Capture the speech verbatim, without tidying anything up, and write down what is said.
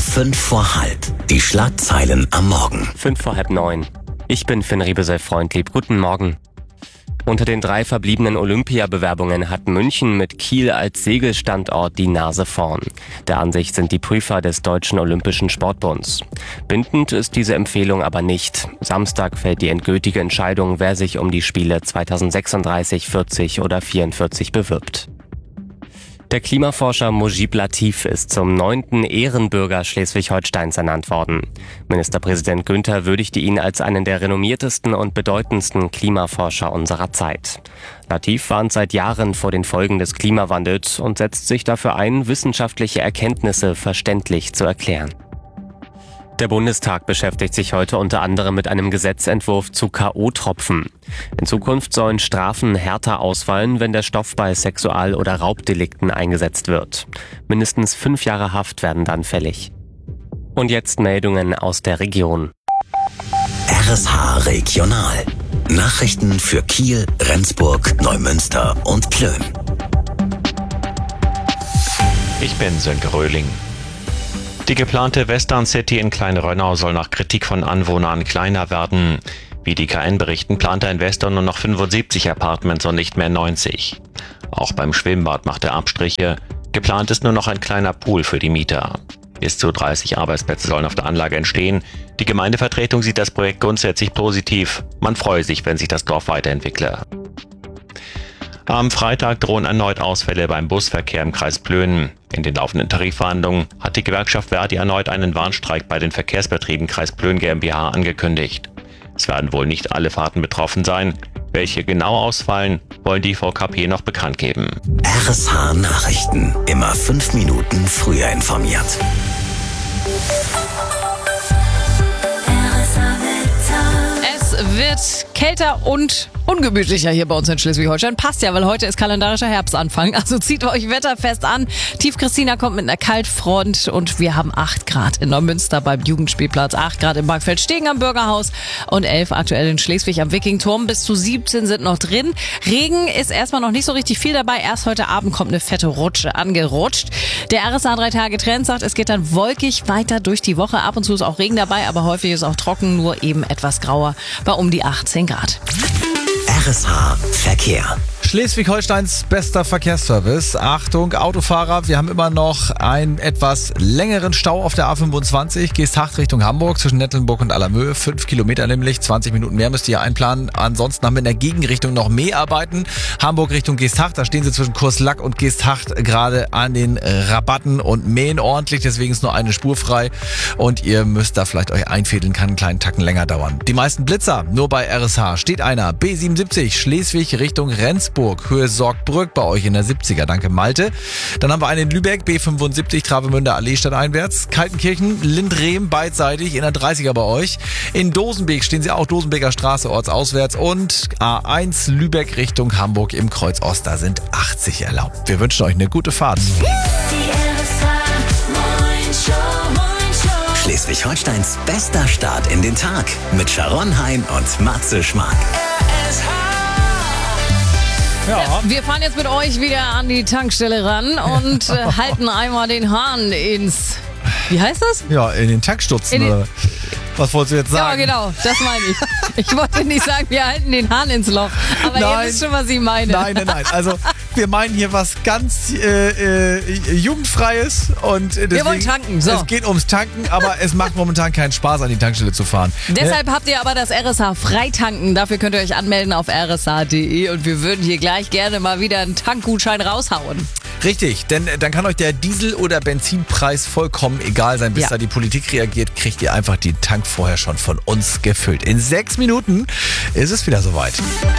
fünf vor halb. Die Schlagzeilen am Morgen. Fünf vor halb neun. Ich bin Finn Riebesel-Freundlieb. Guten Morgen. Unter den drei verbliebenen Olympiabewerbungen hat München mit Kiel als Segelstandort die Nase vorn. Der Ansicht sind die Prüfer des Deutschen Olympischen Sportbunds. Bindend ist diese Empfehlung aber nicht. Samstag fällt die endgültige Entscheidung, wer sich um die Spiele zweitausendsechsunddreißig, vierzig oder vierundvierzig bewirbt. Der Klimaforscher Mujib Latif ist zum neunten Ehrenbürger Schleswig-Holsteins ernannt worden. Ministerpräsident Günther würdigte ihn als einen der renommiertesten und bedeutendsten Klimaforscher unserer Zeit. Latif warnt seit Jahren vor den Folgen des Klimawandels und setzt sich dafür ein, wissenschaftliche Erkenntnisse verständlich zu erklären. Der Bundestag beschäftigt sich heute unter anderem mit einem Gesetzentwurf zu K O-Tropfen. In Zukunft sollen Strafen härter ausfallen, wenn der Stoff bei Sexual- oder Raubdelikten eingesetzt wird. Mindestens fünf Jahre Haft werden dann fällig. Und jetzt Meldungen aus der Region. R S H Regional. Nachrichten für Kiel, Rendsburg, Neumünster und Plön. Ich bin Sönke Röhling. Die geplante Western City in Klein-Rönnau soll nach Kritik von Anwohnern kleiner werden. Wie die K N berichten, plant der Investor nur noch fünfundsiebzig Apartments und nicht mehr neunzig. Auch beim Schwimmbad macht er Abstriche. Geplant ist nur noch ein kleiner Pool für die Mieter. Bis zu dreißig Arbeitsplätze sollen auf der Anlage entstehen. Die Gemeindevertretung sieht das Projekt grundsätzlich positiv. Man freue sich, wenn sich das Dorf weiterentwickle. Am Freitag drohen erneut Ausfälle beim Busverkehr im Kreis Plön. In den laufenden Tarifverhandlungen hat die Gewerkschaft Verdi erneut einen Warnstreik bei den Verkehrsbetrieben Kreis Plön GmbH angekündigt. Es werden wohl nicht alle Fahrten betroffen sein. Welche genau ausfallen, wollen die V K P noch bekannt geben. R S H Nachrichten. Immer fünf Minuten früher informiert. Es wird kälter und ungemütlicher hier bei uns in Schleswig-Holstein. Passt ja, weil heute ist kalendarischer Herbstanfang. Also zieht euch wetterfest an. Tief Christina kommt mit einer Kaltfront und wir haben acht Grad in Neumünster beim Jugendspielplatz, acht Grad in Markfeld-Stegen am Bürgerhaus und elf aktuell in Schleswig am Wikingturm. Bis zu siebzehn sind noch drin. Regen ist erstmal noch nicht so richtig viel dabei. Erst heute Abend kommt eine fette Rutsche angerutscht. Der R S A drei Tage Trend sagt, es geht dann wolkig weiter durch die Woche. Ab und zu ist auch Regen dabei, aber häufig ist auch trocken, nur eben etwas grauer bei um die achtzehn Grad. R S H Verkehr. Schleswig-Holsteins bester Verkehrsservice. Achtung, Autofahrer, wir haben immer noch einen etwas längeren Stau auf der A fünfundzwanzig. Geesthacht Richtung Hamburg zwischen Nettelnburg und Allermöhe. Fünf Kilometer nämlich, zwanzig Minuten mehr müsst ihr einplanen. Ansonsten haben wir in der Gegenrichtung noch Mäharbeiten. Hamburg Richtung Geesthacht, da stehen sie zwischen Kurslack und Geesthacht gerade an den Rabatten und mähen ordentlich. Deswegen ist nur eine Spur frei und ihr müsst da vielleicht euch einfädeln, kann einen kleinen Tacken länger dauern. Die meisten Blitzer, nur bei R S H steht einer. B siebenundsiebzig Schleswig Richtung Rendsburg. Höhe Sorgbrück bei euch in der siebziger. Danke Malte. Dann haben wir einen in Lübeck, B fünfundsiebzig Travemünder Allee stadteinwärts. Kaltenkirchen, Lindrehm beidseitig in der dreißiger bei euch. In Dosenbeek stehen sie auch, Dosenbeker Straße ortsauswärts. Und A eins Lübeck Richtung Hamburg im Kreuz Ost. Da sind achtzig erlaubt. Wir wünschen euch eine gute Fahrt. Schleswig-Holsteins bester Start in den Tag mit Sharon Hein und Matze Schmark. Ja. Wir fahren jetzt mit euch wieder an die Tankstelle ran und äh, halten einmal den Hahn ins... Wie heißt das? Ja, in den Tankstutzen. In den, oder was wolltest du jetzt sagen? Ja, genau, das meine ich. Ich wollte nicht sagen, wir halten den Hahn ins Loch, aber nein, ihr wisst schon, was ich meine. Nein, nein, nein. Also wir meinen hier was ganz äh, äh, Jugendfreies. Und deswegen, wir wollen tanken, so. Es geht ums Tanken, aber es macht momentan keinen Spaß, an die Tankstelle zu fahren. Deshalb habt ihr aber das R S H Freitanken. Dafür könnt ihr euch anmelden auf r s h punkt d e und wir würden hier gleich gerne mal wieder einen Tankgutschein raushauen. Richtig, denn dann kann euch der Diesel- oder Benzinpreis vollkommen egal sein. Bis ja. da die Politik reagiert, kriegt ihr einfach den Tank vorher schon von uns gefüllt. In sechs Minuten ist es wieder soweit.